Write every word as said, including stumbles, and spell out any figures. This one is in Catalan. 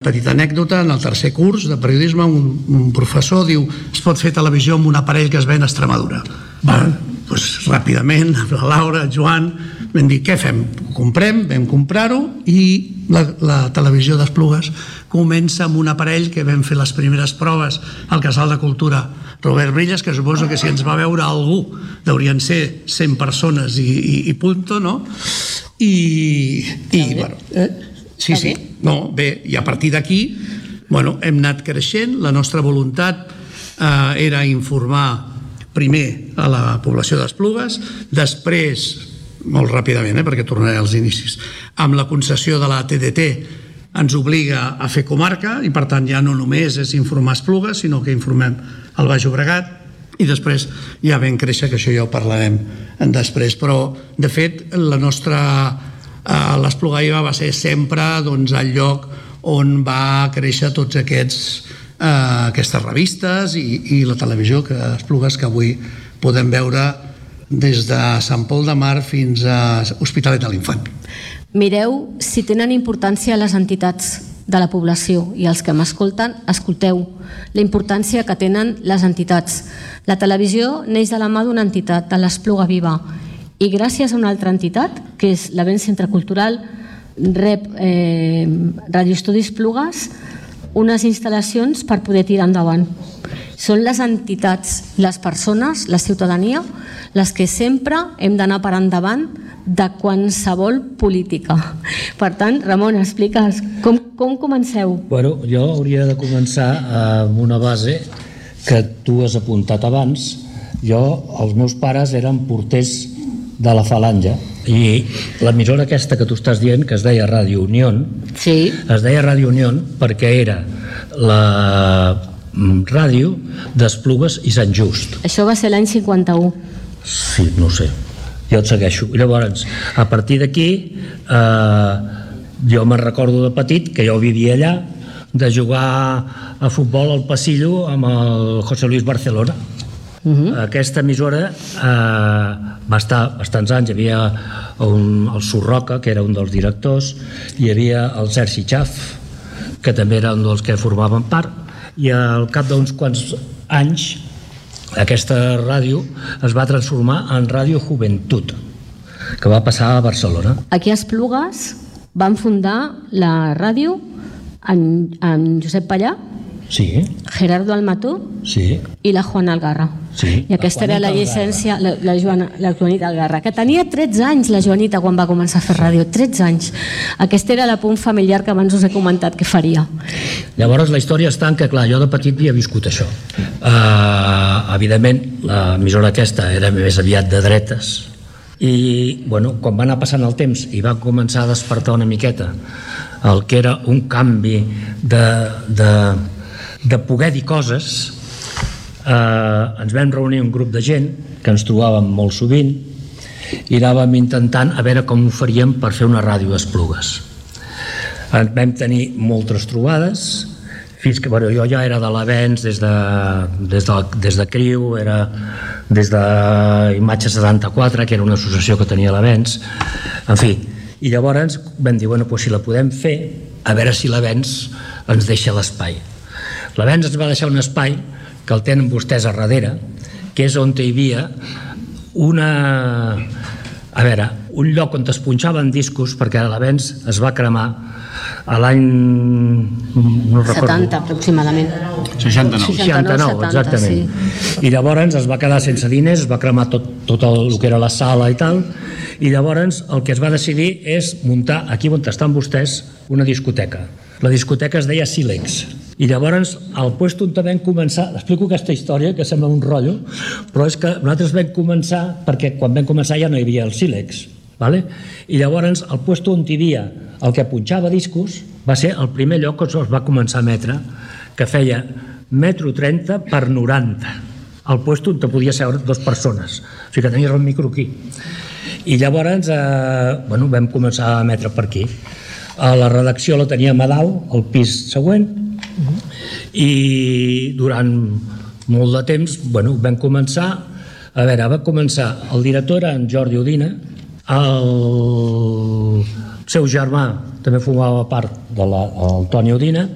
petita anècdota, en el tercer curs de periodisme un, un professor diu es pot fer televisió amb un aparell que es ven a Extremadura. Va, doncs ràpidament la Laura, el Joan vam dir què fem? Ho comprem, vam comprar-ho i la, la televisió d'Esplugues comença amb un aparell que vam fer les primeres proves al Casal de Cultura Robert Brillas, que suposo que si ens va veure algú deurien ser cent persones i, i, i punto, no? I, i bueno, eh? sí, sí, no, bé, i a partir d'aquí bueno, hem anat creixent, la nostra voluntat eh, era informar primer a la població d'Esplugues, després, molt ràpidament, eh, perquè tornaré als inicis, amb la concessió de la T D T ens obliga a fer comarca i per tant ja no només és informar Esplugues, sinó que informem el Baix Llobregat i després ja vam créixer, que això ja ho parlarem després, però de fet la nostra eh, l'Esplugaire va ser sempre doncs, el lloc on va créixer tots aquests eh, aquestes revistes i, i la televisió que Esplugues que avui podem veure des de Sant Pol de Mar fins a Hospitalet de l'Infant. Mireu si tenen importància les entitats de la població i els que m'escolten, escolteu la importància que tenen les entitats. La televisió neix de la mà d'una entitat, de l'Espluga Viva, i gràcies a una altra entitat, que és l'Avenç Centre Cultural, rep eh, Radio Estudis Esplugues unes instal·lacions per poder tirar endavant. Són les entitats, les persones, la ciutadania, les que sempre hem d'anar per endavant de qualsevol política. Per tant, Ramon, explica'ns, com, com comenceu? Bueno, jo hauria de començar amb una base que tu has apuntat abans. Jo, els meus pares eren porters de la Falange i l'emissora aquesta que tu estàs dient, que es deia Radio Unión, sí. es deia Radio Unión perquè era la ràdio d'Esplugues i Sant Just. Això va ser l'any cinquanta-u. Sí, no ho sé. Jo et segueixo. Llavors, a partir d'aquí, eh, jo me'n recordo de petit, que jo vivia allà, de jugar a futbol al passillo amb el José Luis Barcelona. Uh-huh. Aquesta emissora eh, va estar bastants anys. Hi havia un, el Surroca, que era un dels directors, hi havia el Sergi Xaf, que també era un dels que formaven part, i al cap d'uns quants anys aquesta ràdio es va transformar en Ràdio Joventut, que va passar a Barcelona. Aquí a Esplugues van fundar la ràdio amb, amb Josep Pallà, sí. Gerardo Almató, sí. i la Juana Algarra. Sí. I aquesta la era la llicència, la, la, Joana, la Joanita Algarra, que tenia tretze anys la Joanita quan va començar a fer ràdio, tretze anys. Aquesta era l'apunt familiar que abans us he comentat que faria. Llavors la història està en que, clar, jo de petit havia viscut això. Uh, evidentment, l'emissora aquesta era més aviat de dretes i, bueno, quan va anar passant el temps i va començar a despertar una miqueta el que era un canvi de, de, de poder dir coses, Uh, ens vam reunir un grup de gent que ens trobàvem molt sovint i anàvem intentant a veure com ho faríem per fer una ràdio a Esplugues. En vam tenir moltes trobades fins que, bueno, jo ja era de l'Avenç des de, des de, des de Criu, era des de Imatge setanta-quatre, que era una associació que tenia l'Avenç, en fi, i llavors vam dir, bueno, doncs si la podem fer, a veure si l'Avenç ens deixa l'espai. L'Avenç ens va deixar un espai que el tenen vostès a darrere, que és on hi havia una... a veure, un lloc on es punxaven discos, perquè l'Avenç es va cremar a l'any... no recordo. setanta aproximadament. seixanta-nou. seixanta-nou, exactament. Sí. I llavors es va quedar sense diners, es va cremar tot, tot el, el que era la sala i tal, i llavors el que es va decidir és muntar aquí on estan vostès una discoteca. La discoteca es deia Sílex. I llavors al puesto on vam començar, explico aquesta història que sembla un rotllo, però és que nosaltres vam començar perquè quan vam començar ja no hi havia el Sílex, vale? I llavors el puesto on hi havia el que punxava discos va ser el primer lloc on es va començar a emetre, que feia metro trenta per noranta, el puesto on podia seure dues persones, o sigui que tenies el micro aquí. I llavors eh, bueno, vam començar a emetre per aquí. A la redacció la teníem a dalt, al pis següent, i durant molt de temps, bueno, vam començar, a veure, va començar, el director era en Jordi Udina, el seu germà també formava part de la, el Toni Udina,